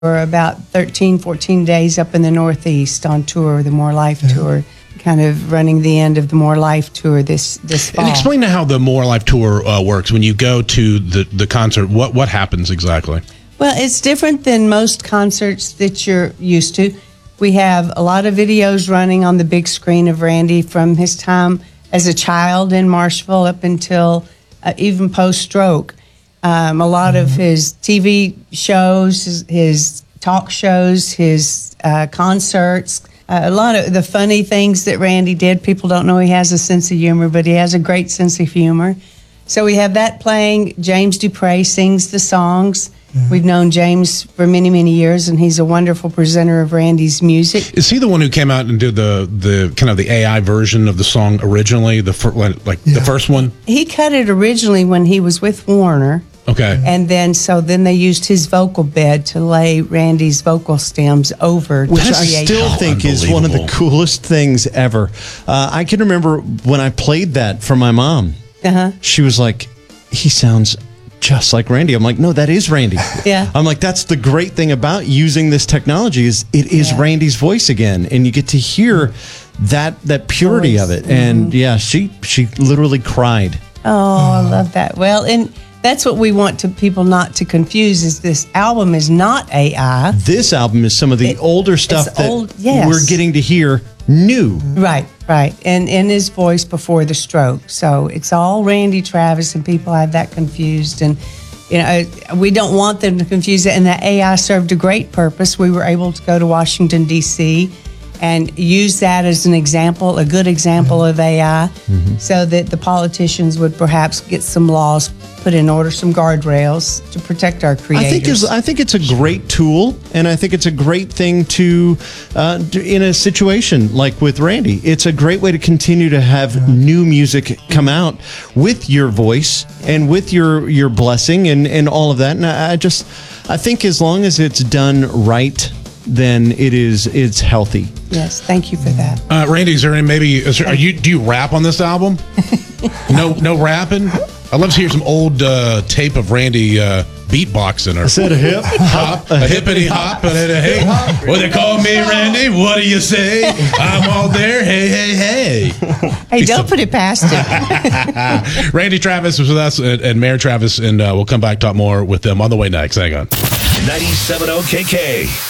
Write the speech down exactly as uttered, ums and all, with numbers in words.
We're about thirteen, fourteen days up in the Northeast on tour, the More Life Yeah. tour, kind of running the end of the More Life tour this, this fall. And explain how the More Life tour uh, works. When you go to the, the concert, what, what happens exactly? Well, it's different than most concerts that you're used to. We have a lot of videos running on the big screen of Randy from his time as a child in Marshville up until uh, even post-stroke. Um, a lot mm-hmm. of his T V shows, his, his talk shows, his uh, concerts, uh, a lot of the funny things that Randy did. People don't know he has a sense of humor, but he has a great sense of humor. So we have that playing. James Dupre sings the songs. Mm-hmm. We've known James for many, many years, and he's a wonderful presenter of Randy's music. Is he the one who came out and did the, the kind of the A I version of the song originally, the fir- like Yeah. the first one? He cut it originally when he was with Warner. Okay. And then, so then they used his vocal bed to lay Randy's vocal stems over. Which to I create still that. think is one of the Unbelievable. coolest things ever. Uh, I can remember when I played that for my mom. Uh-huh. She was like, he sounds just like Randy. I'm like, no, that is Randy. Yeah. I'm like, that's the great thing about using this technology is it is Yeah. Randy's voice again. And you get to hear that that purity Voice. of it. And yeah, she she literally cried. Oh, I love that. Well, and that's what we want to people not to confuse is this album is not A I. This album is some of the It- older stuff it's that old- yes. we're getting to hear new. Right, right. And in his voice before the stroke. So it's all Randy Travis, and people have that confused. And, you know, we don't want them to confuse it. And the A I served a great purpose. We were able to go to Washington, D C and use that as an example, a good example of A I, Mm-hmm. so that the politicians would perhaps get some laws put in order, some guardrails to protect our creators. I think is I think it's a great tool, and I think it's a great thing to uh, do in a situation like with Randy. It's a great way to continue to have new music come out with your voice and with your your blessing and and all of that. And I, I just I think as long as it's done right, then it is it's healthy. Yes, thank you for that. Uh, Randy, is there any maybe? Is there, are you do you rap on this album? no, no rapping. I'd love to hear some old uh, tape of Randy uh, beatboxing or Said a hip hop, a hippity hop, and a hey. Well, they call me Randy. What do you say? I'm all there. Hey, hey, hey. Hey, don't put it past him. Randy Travis was with us and, and Mayor Travis, and uh, we'll come back talk more with them on the way next. Hang on. ninety-seven point oh K K.